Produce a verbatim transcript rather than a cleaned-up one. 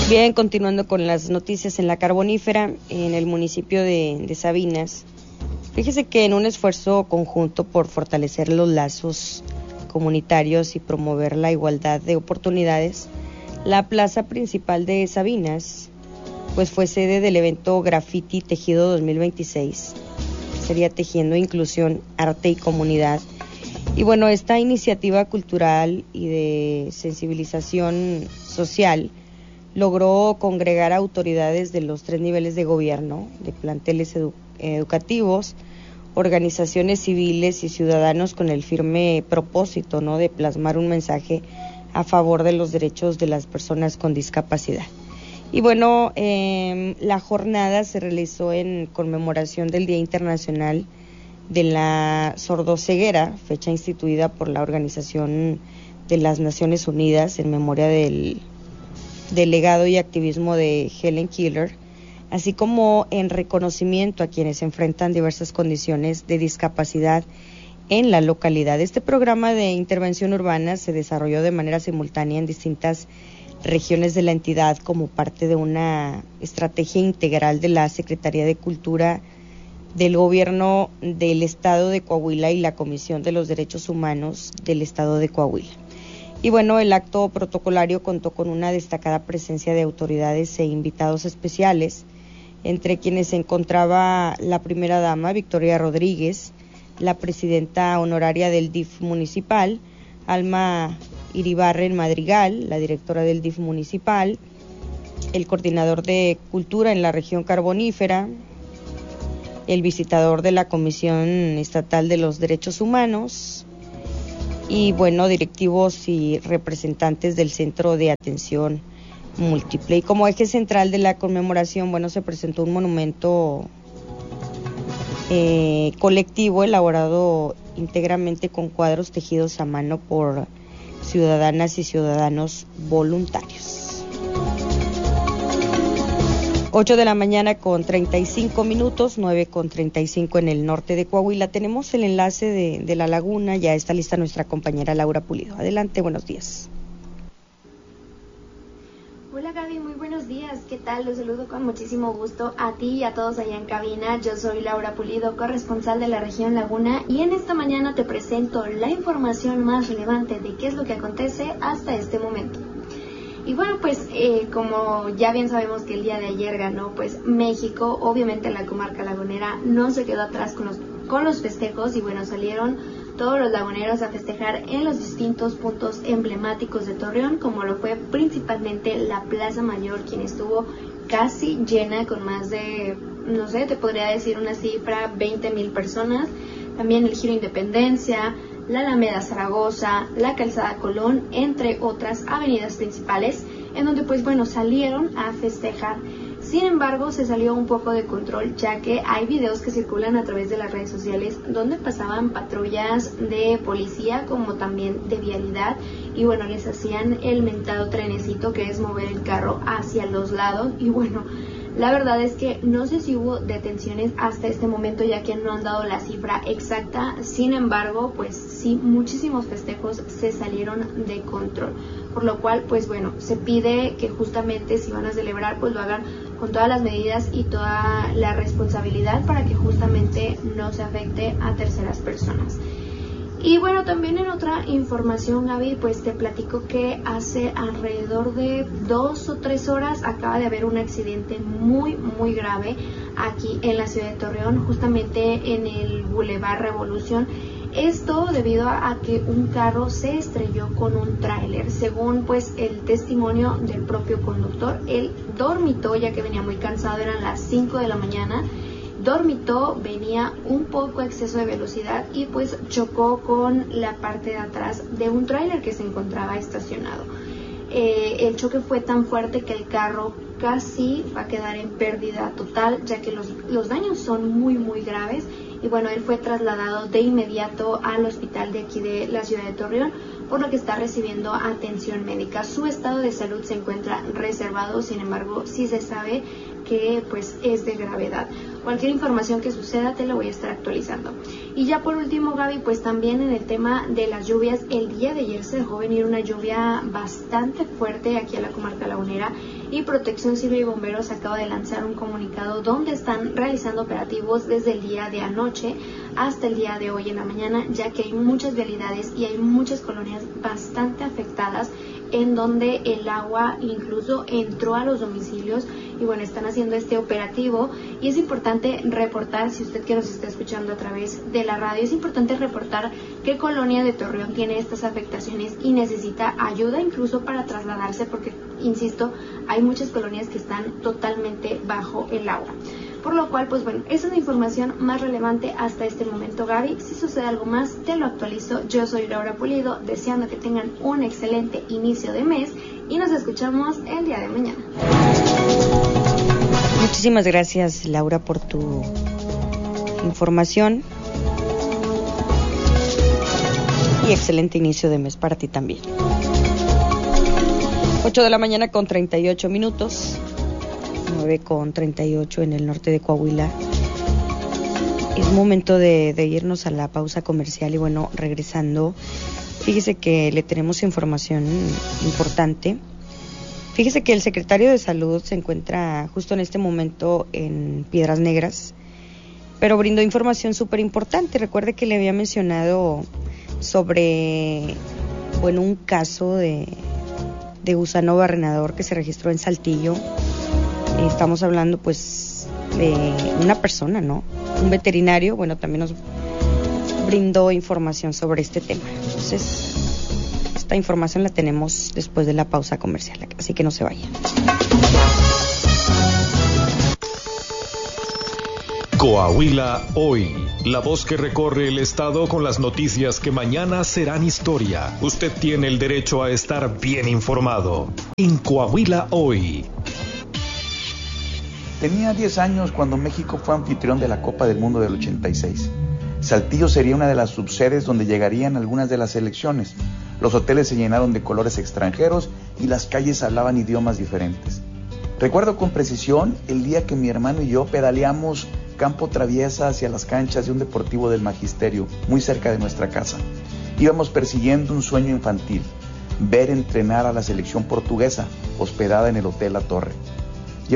Bien, continuando con las noticias en la carbonífera, en el municipio de, de Sabinas, fíjese que en un esfuerzo conjunto por fortalecer los lazos comunitarios y promover la igualdad de oportunidades, la plaza principal de Sabinas pues fue sede del evento Graffiti Tejido dos mil veintiséis, sería Tejiendo Inclusión, Arte y Comunidad. Y bueno, esta iniciativa cultural y de sensibilización social logró congregar a autoridades de los tres niveles de gobierno, de planteles edu- educativos, organizaciones civiles y ciudadanos con el firme propósito, ¿no?, de plasmar un mensaje a favor de los derechos de las personas con discapacidad. Y bueno, eh, la jornada se realizó en conmemoración del Día Internacional de la Sordoceguera, fecha instituida por la Organización de las Naciones Unidas en memoria del del legado y activismo de Helen Keller, así como en reconocimiento a quienes enfrentan diversas condiciones de discapacidad en la localidad. Este programa de intervención urbana se desarrolló de manera simultánea en distintas regiones de la entidad como parte de una estrategia integral de la Secretaría de Cultura del Gobierno del Estado de Coahuila y la Comisión de los Derechos Humanos del Estado de Coahuila. Y bueno, el acto protocolario contó con una destacada presencia de autoridades e invitados especiales, entre quienes se encontraba la primera dama, Victoria Rodríguez, la presidenta honoraria del D I F municipal, Alma Iribarren Madrigal, la directora del D I F municipal, el coordinador de cultura en la región carbonífera, el visitador de la Comisión Estatal de los Derechos Humanos, y bueno, directivos y representantes del Centro de Atención Múltiple. Y como eje central de la conmemoración, bueno, se presentó un monumento eh, colectivo elaborado íntegramente con cuadros tejidos a mano por ciudadanas y ciudadanos voluntarios. ocho de la mañana con treinta y cinco minutos, nueve con treinta y cinco en el norte de Coahuila. Tenemos el enlace de, de La Laguna, ya está lista nuestra compañera Laura Pulido. Adelante, buenos días. Hola Gaby, muy buenos días, ¿qué tal? Los saludo con muchísimo gusto a ti y a todos allá en cabina. Yo soy Laura Pulido, corresponsal de la región Laguna, y en esta mañana te presento la información más relevante de qué es lo que acontece hasta este momento. Y bueno, pues eh, como ya bien sabemos que el día de ayer ganó pues México, obviamente la comarca lagunera no se quedó atrás con los, con los festejos, y bueno, salieron todos los laguneros a festejar en los distintos puntos emblemáticos de Torreón, como lo fue principalmente la Plaza Mayor, quien estuvo casi llena con más de, no sé, te podría decir una cifra, veinte mil personas. También el Giro Independencia, la Alameda Zaragoza, la Calzada Colón, entre otras avenidas principales, en donde pues bueno, salieron a festejar. Sin embargo, se salió un poco de control, ya que hay videos que circulan a través de las redes sociales donde pasaban patrullas de policía como también de vialidad, y bueno, les hacían el mentado trenecito, que es mover el carro hacia los lados. Y bueno, la verdad es que no sé si hubo detenciones hasta este momento, ya que no han dado la cifra exacta. Sin embargo, pues sí, muchísimos festejos se salieron de control, por lo cual pues bueno, se pide que justamente si van a celebrar pues lo hagan con todas las medidas y toda la responsabilidad para que justamente no se afecte a terceras personas. Y bueno, también en otra información, Gaby, pues te platico que hace alrededor de dos o tres horas acaba de haber un accidente muy, muy grave aquí en la ciudad de Torreón, justamente en el Boulevard Revolución. Esto debido a, a que un carro se estrelló con un tráiler. Según pues el testimonio del propio conductor, él dormitó ya que venía muy cansado, eran las cinco de la mañana. Dormitó, venía un poco a exceso de velocidad y pues chocó con la parte de atrás de un tráiler que se encontraba estacionado. Eh, el choque fue tan fuerte que el carro casi va a quedar en pérdida total, ya que los, los daños son muy muy graves. Y bueno, él fue trasladado de inmediato al hospital de aquí de la ciudad de Torreón, por lo que está recibiendo atención médica. Su estado de salud se encuentra reservado, sin embargo, sí se sabe que pues es de gravedad. Cualquier información que suceda te la voy a estar actualizando. Y ya por último, Gaby, pues también en el tema de las lluvias, el día de ayer se dejó venir una lluvia bastante fuerte aquí a la comarca lagunera, y Protección Civil y Bomberos acaba de lanzar un comunicado donde están realizando operativos desde el día de anoche hasta el día de hoy en la mañana, ya que hay muchas vialidades y hay muchas colonias bastante afectadas en donde el agua incluso entró a los domicilios, y bueno, están haciendo este operativo. Y es importante reportar, si usted que nos está escuchando a través de la radio, es importante reportar qué colonia de Torreón tiene estas afectaciones y necesita ayuda incluso para trasladarse, porque, insisto, hay muchas colonias que están totalmente bajo el agua. Por lo cual, pues bueno, esa es la información más relevante hasta este momento, Gaby. Si sucede algo más, te lo actualizo. Yo soy Laura Pulido, deseando que tengan un excelente inicio de mes, y nos escuchamos el día de mañana. Muchísimas gracias, Laura, por tu información, y excelente inicio de mes para ti también. ocho de la mañana con treinta y ocho minutos, nueve con treinta y ocho en el norte de Coahuila. Es momento de, de irnos a la pausa comercial, y bueno, regresando, fíjese que le tenemos información importante. Fíjese que el secretario de Salud se encuentra justo en este momento en Piedras Negras, pero brindó información súper importante. Recuerde que le había mencionado sobre, bueno, un caso de, de gusano barrenador que se registró en Saltillo. Estamos hablando pues de una persona, ¿no? Un veterinario, bueno, también nos brindó información sobre este tema. Entonces, esta información la tenemos después de la pausa comercial, así que no se vayan. Coahuila Hoy, la voz que recorre el estado con las noticias que mañana serán historia. Usted tiene el derecho a estar bien informado. En Coahuila Hoy. Tenía diez años cuando México fue anfitrión de la Copa del Mundo del ochenta y seis. Saltillo sería una de las subsedes donde llegarían algunas de las selecciones. Los hoteles se llenaron de colores extranjeros y las calles hablaban idiomas diferentes. Recuerdo con precisión el día que mi hermano y yo pedaleamos campo traviesa hacia las canchas de un deportivo del Magisterio, muy cerca de nuestra casa. Íbamos persiguiendo un sueño infantil, ver entrenar a la selección portuguesa, hospedada en el Hotel La Torre.